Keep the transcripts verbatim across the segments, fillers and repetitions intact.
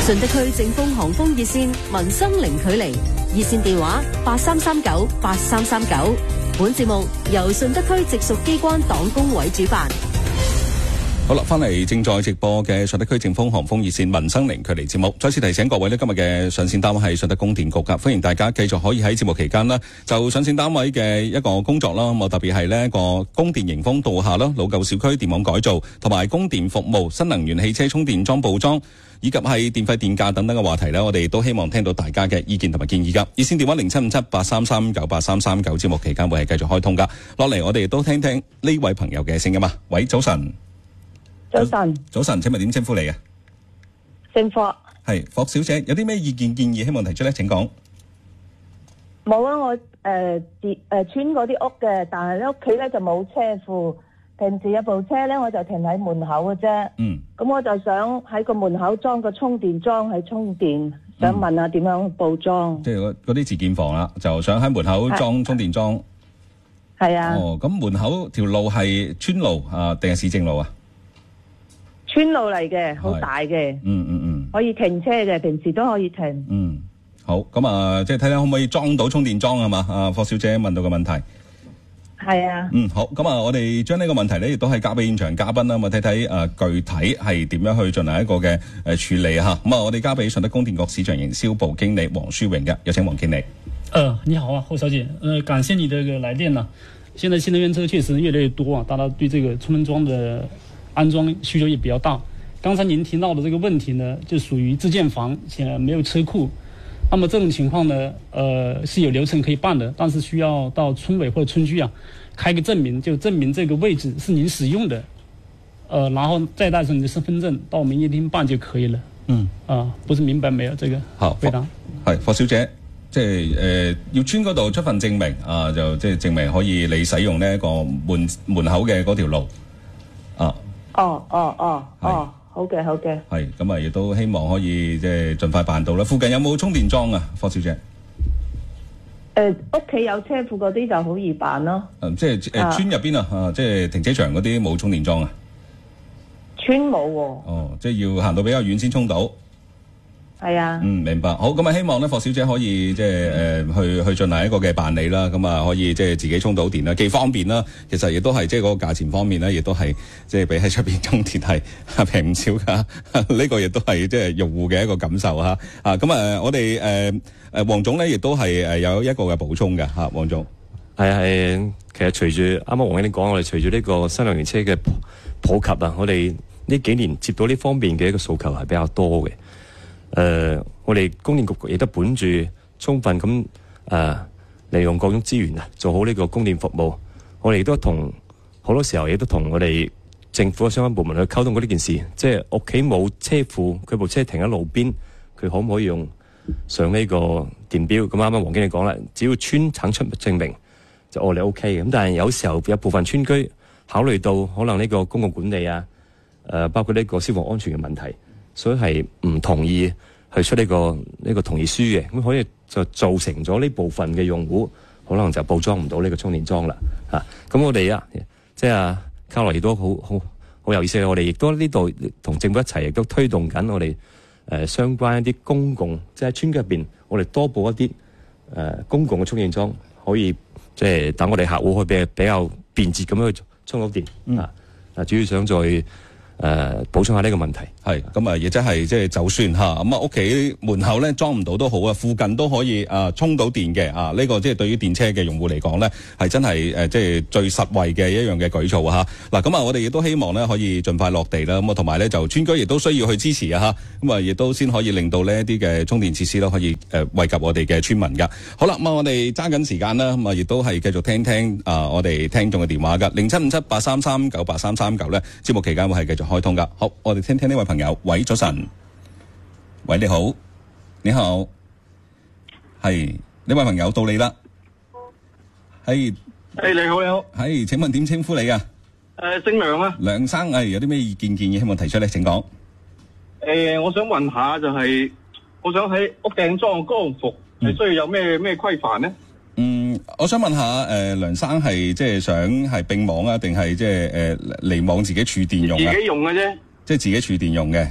順德區正風航風熱線民生零距離熱線電話八三三九八三三九。本節目由順德區直屬機關黨工委主辦。 好啦，翻嚟正在直播嘅順德區正風航風熱線民生零距離節目，再次提醒各位呢，今日嘅上線單位係順德供電局噶，歡迎大家繼續可以喺節目期間呢，就上線單位嘅一個工作啦，咁啊特別係呢一個供電迎峰度夏啦、老舊小區電網改造同埋供電服務、新能源汽車充電樁布裝，以及係電費電價等等嘅話題呢，我哋都希望聽到大家嘅意見同埋建議噶。熱線電話零七五七八三三九八三三九，節目期間會係繼續開通噶。落嚟我哋都聽聽呢位朋友嘅聲音啊。喂，早晨。 早晨， 早晨，請問點稱呼你啊？ 姓霍， 係霍小姐，有啲咩意見建議希望提出咧？請講。 冇啊，我誒誒村嗰啲屋嘅，但係咧屋企咧就冇車庫，平時有部車咧我就停喺門口嘅啫。嗯。咁我就想喺個門口裝個充電樁喺充電，想問下點樣佈裝？ 即係嗰嗰啲自建房啦，就想喺門口裝充電樁。 係啊。 哦，咁門口條路係村路啊，定係市政路啊？ 村路嚟嘅，好大嘅，嗯嗯嗯，可以停車嘅，平時都可以停。 嗯，好，咁啊，即係睇睇可唔可以裝到充電樁啊嘛？啊，霍小姐問到個問題。 係啊。嗯， 好，咁啊，我哋將呢個問題咧，亦都係交俾現場嘉賓啦，咁啊睇睇誒具體係點樣去進行一個嘅誒處理吓。咁啊，我哋交俾順德供電局市場營銷部經理黃書榮嘅，有請黃經理。 呃，你好啊，霍小姐，呃，感謝你這個來電呢。現在新能源車確實越來越多啊，大家對這個充電樁的安裝需求也比較大。剛才您提到的這個問題呢，就屬於自建房，且沒有車庫。那麼這種情況呢，呃，是有流程可以辦的，但是需要到村委或者村居啊，開個證明，就證明這個位置是您使用的，呃，然後再帶上你的身份證到我們營業廳辦就可以了。嗯，啊，不是明白沒有？這個好回答。 係霍小姐，即係誒，要村嗰度出份證明啊，就即係證明可以你使用呢一個門門口嘅嗰條路啊。 哦哦哦哦，好嘅好嘅。 係咁啊，亦都希望可以即係盡快辦到啦。附近有冇充電樁啊，霍小姐？ 誒，屋企有車庫嗰啲就好易辦咯。 誒，即係誒村入邊啊，啊，即係停車場嗰啲冇充電樁啊？ 村冇喎。 哦，即係要行到比較遠先充到。 係啊， 嗯，明白。好，咁啊，希望咧霍小姐可以即係誒去去進行一個嘅辦理啦。咁啊，可以即係自己充到電啦，既方便啦。其實亦都係即係嗰個價錢方面咧，亦都係即係比喺出邊充電係平唔少噶。呢個亦都係即係用戶嘅一個感受吓。啊，咁啊，我哋誒誒黃總咧，亦都係誒有一個嘅補充嘅吓，黃總。 係係，其實隨住啱啱黃經理講，我哋隨住呢個新能源車嘅普及啊，我哋呢幾年接到呢方面嘅一個訴求係比較多嘅。誒、呃，我哋供電局亦都本住充分咁誒利用各種資源啊，做好呢個供電服務。我哋亦都同好多時候亦都同我哋政府嘅相關部門去溝通過呢件事，即係屋企冇車庫，佢部車停喺路邊，佢可唔可以用上呢個電錶？咁啱啱黃經理講啦，只要村產出證明就我哋 O K 嘅。咁但係有時候有部分村居考慮到可能呢個公共管理啊，誒、呃、包括呢個消防安全嘅問題，所以係唔同意去出呢、這個呢、這個同意書嘅，咁可以就造成咗呢部分嘅用戶可能就佈裝唔到呢個充電樁啦嚇。咁、啊、我哋啊，即係啊卡羅亦都好好好有意思，我哋亦都呢度同政府一齊亦都推動緊我哋誒、呃、相關一啲公共，即係喺村入邊，我哋多佈一啲誒、呃、公共嘅充電樁，可以即係等我哋客戶可以比比較便捷咁樣去充到電、嗯、啊。啊，主要想再誒、呃、補充下呢個問題， 係咁啊，亦即係即係就算嚇咁啊，屋企門口咧裝唔到都好啊，附近都可以啊充到電嘅啊，呢、這個即係對於電車嘅用戶嚟講咧，係真係誒即係最實惠嘅一樣嘅舉措嚇。嗱咁啊，我哋亦都希望咧可以盡快落地啦。咁啊，同埋咧就村居亦都需要去支持啊嚇。咁啊，亦都先可以令到呢一啲嘅充電設施咧可以誒惠及我哋嘅村民噶。好啦，咁啊，我哋揸緊時間啦，咁啊，亦都係繼續聽聽啊我哋聽眾嘅電話噶，零七五七八三三九八三三九咧，節目期間會係繼續開通噶。好。我哋聽聽呢位朋友，喂，早晨，喂，你好，你好，係呢位朋友到你啦，係， 誒，你好，你好， 係，請問點稱呼你啊？ 誒，姓梁啊， 梁生，誒，有啲咩意見建議希望提出咧？請講。 誒，我想問下，就係我想喺屋頂裝光伏，係需要有咩咩規範咧？ 嗯，我想問下，誒、呃，梁生係即係想係並網啊，定係即係誒離網自己儲電用啊？ 自己用嘅啫。 即係自己儲電用嘅，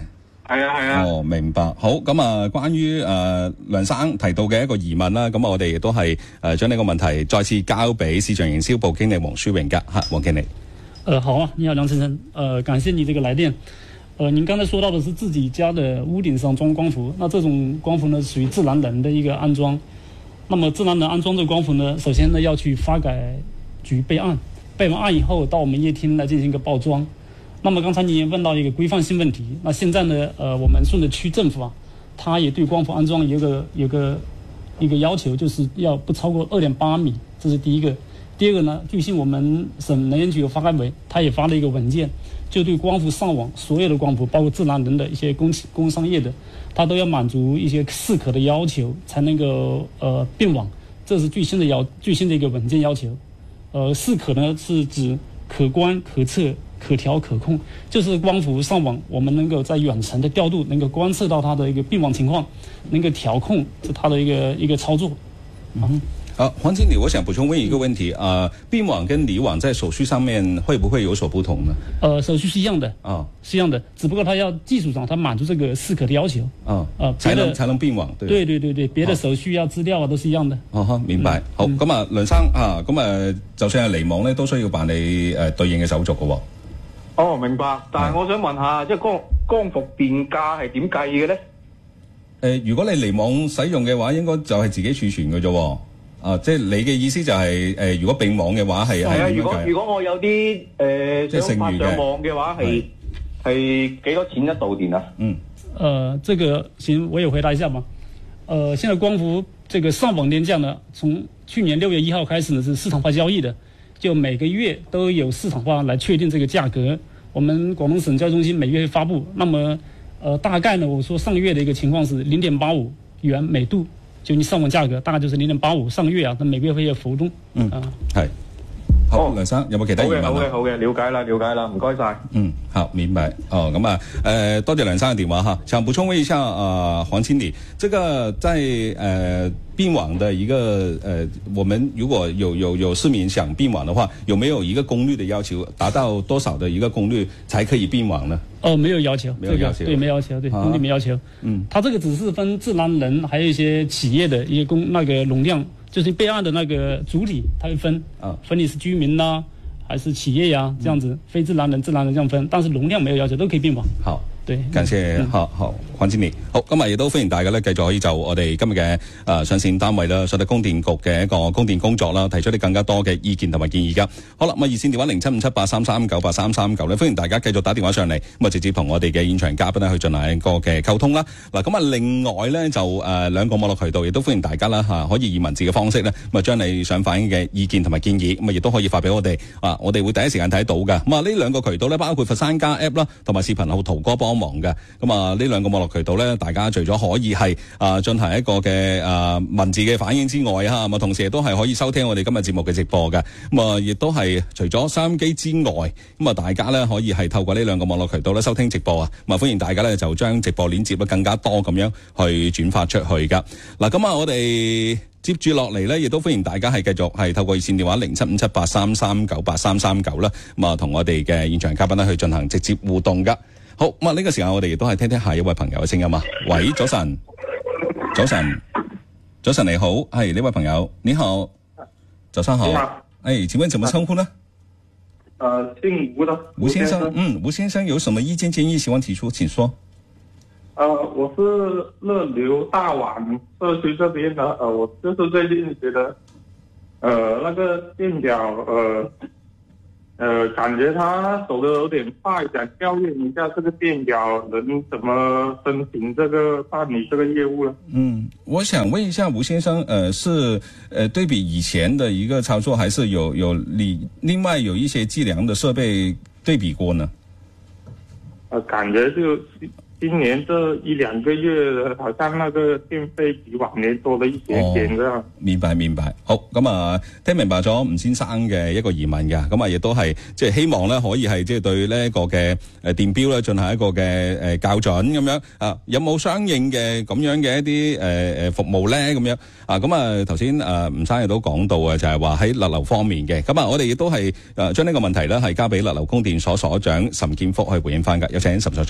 係啊係啊。 哦，明白。好，咁啊，關於誒、呃、梁生提到嘅一個疑問啦，咁我哋亦都係誒將呢個問題再次交俾市場營銷部經理黃書榮噶吓，黃經理。 呃，好啊，你好，梁先生，呃，感謝你這個來電。呃，您剛才說到的是自己家的屋頂上裝光伏，那這種光伏呢屬於自然人的一個安裝。那麼自然人安裝這個光伏呢，首先呢要去發改局備案，備完案以後到我們業廳來進行一個報裝。那麼剛才你也問到一個規範性問題，那現在呢，呃，我們順德區政府啊，它也對光伏安裝有個有個一個要求，就是要不超過二點八米，這是第一個。第二個呢，據悉我們省能源局有發改委，它也發了一個文件，就對光伏上網所有的光伏，包括自然人的一些工工商業的，它都要滿足一些適可的要求，才能夠呃並網。這是最新的要最新的一個文件要求。呃，適可呢是指可觀、可測、可調、可控，就是光伏上網，我們能夠在遠程的調度，能夠觀測到它的一個並網情況，能夠調控它的一個一個操作。 嗯。啊，黃經理，我想補充問一個問題啊，並網跟離網在手續上面會不會有所不同呢？ 呃，手續是一樣的啊， 是一樣的，只不過它要技術上它滿足這個適可的要求啊， 呃， 才能才能並網，對對對對對，別的手續啊、資料啊都是一樣的。 哦，哈，明白。好，咁啊，梁生啊，咁啊，就算係離網咧，都需要辦理誒對應嘅手續嘅喎。 哦，明白。但係我想問下，即係光光伏電價係點計嘅咧？ 誒，如果你離網使用嘅話，應該就係自己儲存嘅啫。啊，即係你嘅意思就係、是、誒、呃，如果並網嘅話係係啊，如果如果我有啲誒、呃、 即係想發上網嘅話係係幾多錢一度電啊？ 嗯，呃，這個行，我也回答一下嘛。呃，現在光伏這個上網電價呢，從去年六月一號開始呢是市場化交易的，就每個月都有市場化來確定這個價格。我們廣東省交易中心每月會發布，那麼呃大概呢，我說上個月的一個情況是零點八五元每度。就你上網價格大概就是零點八五，上個月啊，但每個月會有浮動。 嗯，係、啊。好，梁生有冇其他疑問啊？ 好嘅，好嘅，了解啦，了解啦，唔該晒。 嗯，好，明白。哦，咁啊，誒，多謝梁生嘅電話哈。想補充問一下啊、呃，黃經理，這個在誒並網的一個誒、呃，我們如果有有有市民想並網的話，有沒有一個功率的要求？達到多少的一個功率才可以並網呢？ 哦，沒有要求， 沒有要求， 這個、對，沒要求，對，功率沒要求。嗯，它這個只是分自然人，還有一些企業的一個供那個容量。就是備案的那個主體，它會分啊，分你是居民啦、啊，還是企業呀、啊，這樣子，嗯、非自然人、自然人這樣分，但是容量沒有要求，都可以並網。好，對，感謝，嗯、好好黃經理。好，今日亦都歡迎大家咧，繼續可以就我哋今日嘅誒上線單位啦，所得供電局嘅一個供電工作啦，提出啲更加多嘅意見同埋建議噶。好啦，咁啊熱線電話零七五七八三三九八三三九咧，歡迎大家繼續打電話上嚟，咁啊直接同我哋嘅現場嘉賓咧去進行一個嘅溝通啦。嗱，咁啊另外咧就誒、呃、兩個網絡渠道，亦都歡迎大家啦嚇，可以以文字嘅方式咧，咁啊將你想反映嘅意見同埋建議，咁啊亦都可以發俾我哋啊，我哋會第一時間睇到嘅。咁啊呢兩個渠道咧，包括佛山加 App 啦，同埋視頻號圖哥幫忙嘅。咁啊呢兩個網絡渠道咧，大家除咗可以係啊進行一個嘅啊文字嘅反應之外嚇，咁啊同時亦都係可以收聽我哋今日節目嘅直播嘅。咁啊亦都係除咗收音機之外，咁啊大家咧可以係透過呢兩個網絡渠道咧收聽直播啊。咁啊歡迎大家咧就將直播鏈接咧更加多咁樣去轉發出去噶。嗱，咁啊我哋接住落嚟咧，亦都歡迎大家係繼續係透過熱線電話零七五七八三三九八三三九啦，咁啊同我哋嘅現場嘉賓咧去進行直接互動噶。好，咁啊呢個時間我哋亦都係聽聽下一位朋友嘅聲音啊。喂，早晨，早晨，早晨你好，係呢位朋友，你好，早上好，誒、哎，請問怎麼稱呼呢？ 呃，姓吳的吳先生，嗯，吳先生有什麼意見建議希望提出，請說。 呃，我是樂流大碗社區這邊的，呃，我就是最近覺得，呃，那個電表，呃，呃，感覺它走得有點快，想調研一下這個電表能怎麼申請這個辦理這個業務呢？ 嗯，我想問一下吳先生，呃，是呃對比以前的一個操作，還是有有另另外有一些計量的設備對比過呢？ 呃，感覺就。今年這一兩個月，好像那個電費比往年多了一點點咁、哦。明白明白，好咁啊，聽明白咗吳先生嘅一個疑問嘅，咁啊亦都係即係希望咧可以係即係對呢一個嘅誒電表咧進行一個嘅誒校準咁樣啊，有冇相應嘅咁樣嘅一啲誒誒服務咧咁樣啊？咁啊頭先誒吳生亦都講到啊，就係話喺物流方面嘅，咁啊我哋亦都係誒將呢個問題咧係交俾物流供電所所長岑建福去回應翻噶，有請岑所長。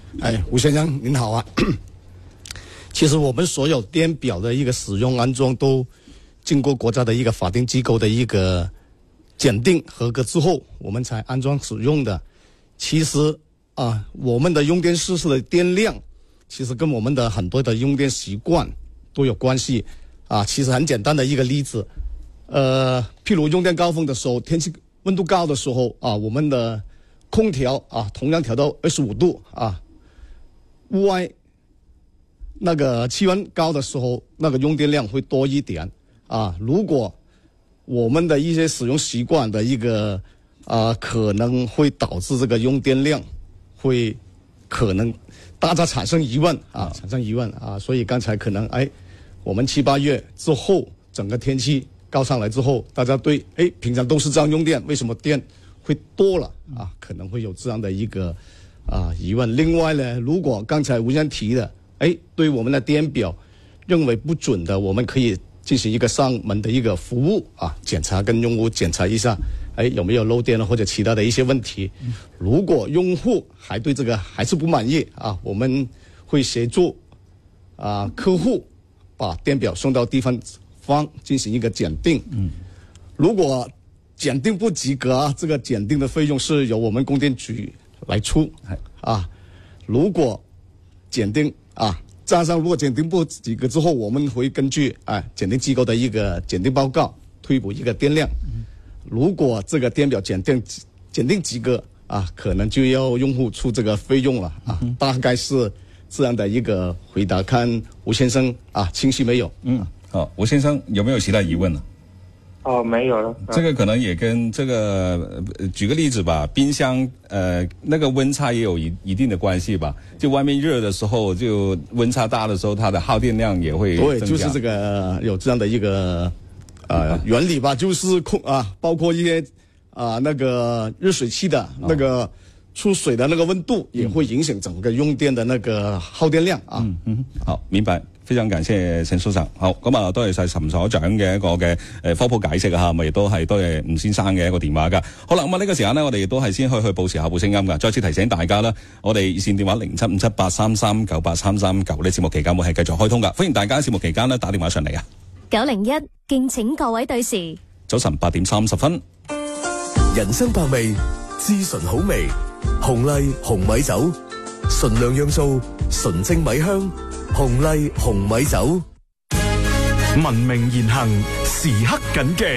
哎，吴先生您好啊。其实我们所有电表的一个使用安装都经过国家的一个法定机构的一个检定合格之后，我们才安装使用的。其实啊，我们的用电设施的电量，其实跟我们的很多的用电习惯都有关系啊。其实很简单的一个例子，呃，譬如用电高峰的时候，天气温度高的时候啊，我们的空调啊同样调到二十五度啊，屋外那个气温高的时候，那个用电量会多一点啊。如果我们的一些使用习惯的一个啊，可能会导致这个用电量会可能大家产生疑问啊，产生疑问啊。所以刚才可能哎，我们七八月之后，整个天气高上来之后，大家对哎平常都是这样用电，为什么电会多了啊？可能会有这样的一个啊疑问。另外呢，如果刚才吴先生提的，哎，对我们的电表认为不准的，我们可以进行一个上门的一个服务啊，检查跟用户检查一下，哎，有没有漏电了或者其他的一些问题。如果用户还对这个还是不满意啊，我们会协助啊客户把电表送到地方方进行一个检定。嗯，如果检定不及格啊，这个检定的费用是由我们供电局来出啊。如果检定啊，加上如果检定不及格之后，我们会根据啊检定机构的一个检定报告推补一个电量。如果这个电表检定检定及格啊，可能就要用户出这个费用了啊。大概是这样的一个回答，看吴先生啊清晰没有？ 嗯，好，吴先生有没有其他疑问呢？ 哦，没有了。 这个可能也跟这个，呃举个例子吧，冰箱呃那个温差也有一一定的关系吧。就外面热的时候，就温差大的时候，它的耗电量也会增加。 对，就是这个有这样的一个呃原理吧，就是控啊，包括一些啊那个热水器的那个出水的那个温度，也會影響整個用電的那個耗電量啊。 嗯嗯，好，明白。非常感謝陳所長。好，咁啊，多謝晒陳所長嘅一個嘅誒科普解釋啊，咁亦都係多謝吳先生嘅一個電話㗎。好啦，咁啊呢個時間呢，我哋亦都係先去去報時下部聲音㗎。再次提醒大家啦，我哋熱線電話零七五七八三三九八三三九呢節目期間會係繼續開通㗎。歡迎大家節目期間呢打電話上嚟啊。 九零一，敬請各位對時。 早晨八點三十分。 人生百味，至純好味。紅麗紅米酒，純釀釀造，純正米香。紅麗紅米酒， 文明言行，時刻謹記。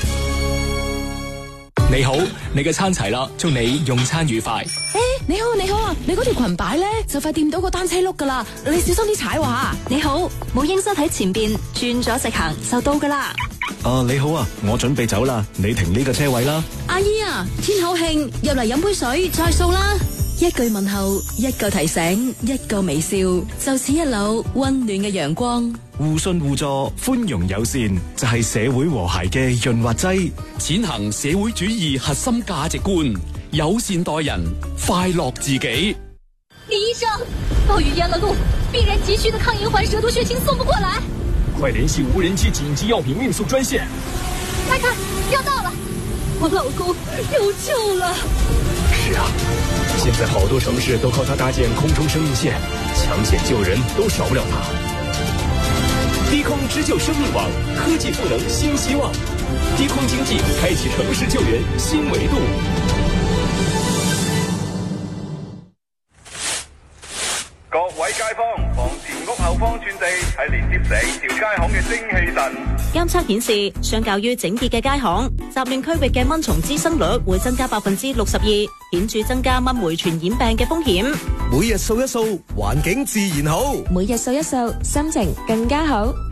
你好，你嘅餐齊啦，祝你用餐愉快。 誒，你好你好啊，你嗰條裙擺咧就快掂到個單車轆噶啦，你小心啲踩話。 你好，母嬰室喺前邊，轉咗直行就到噶啦。 啊，你好啊，我準備走啦，你停呢個車位啦。 阿姨啊，天口慶，入嚟飲杯水再掃啦。一句問候，一個提醒，一個微笑，就似一縷溫暖嘅陽光。 互信互助，寬容友善，就係社會和諧嘅潤滑劑。 踐行社會主義核心價值觀，友善待人，快樂自己。 李醫生，暴雨淹了路，病人急需的抗銀環蛇毒血清送不過來， 快聯繫無人機緊急藥品運送專線。 快看，要到了，我老公有救了。 是啊，現在好多城市都靠它搭建空中生命線，搶險救人都少不了它。低空支救生命網，科技賦能新希望。低空經濟開啟城市救援新維度。 各位街坊，房前屋後方轉地係連接成條街巷嘅精氣神。 監測顯示，相較於整潔嘅街巷，雜亂區域嘅蚊蟲滋生率會增加百分之六十二，顯著增加蚊媒傳染病嘅風險。 每日掃一掃，環境自然好。 每日掃一掃，心情更加好。